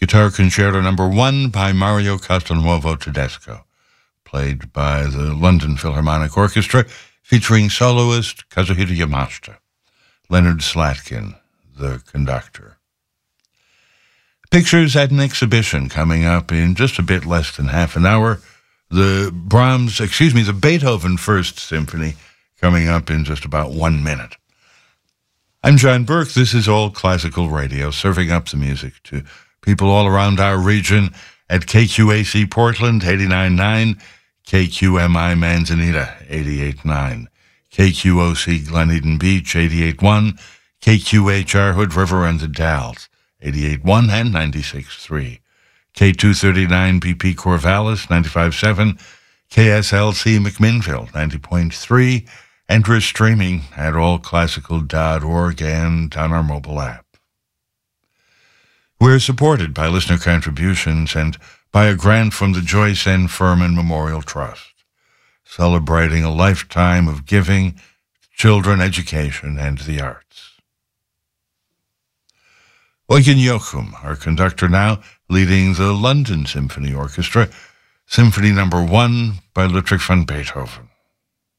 Guitar Concerto No. 1 by Mario Castelnuovo Tedesco, played by the London Philharmonic Orchestra, featuring soloist Kazuhito Yamashita. Leonard Slatkin, the conductor. Pictures at an exhibition coming up in just a bit less than half an hour. The Beethoven First Symphony coming up in just about 1 minute. I'm John Burke. This is All Classical Radio, serving up the music to people all around our region at KQAC Portland, 89.9, KQMI Manzanita, 88.9, KQOC Glen Eden Beach, 88.1, KQHR Hood River and the Dalles, 88.1 and 96.3, K239 BP Corvallis, 95.7, KSLC McMinnville, 90.3, and we're streaming at allclassical.org and on our mobile app. We're supported by listener contributions and by a grant from the Joyce N. Furman Memorial Trust, celebrating a lifetime of giving, children education, and the arts. Eugen Jochum, our conductor now, leading the London Symphony Orchestra, Symphony No. 1 by Ludwig van Beethoven.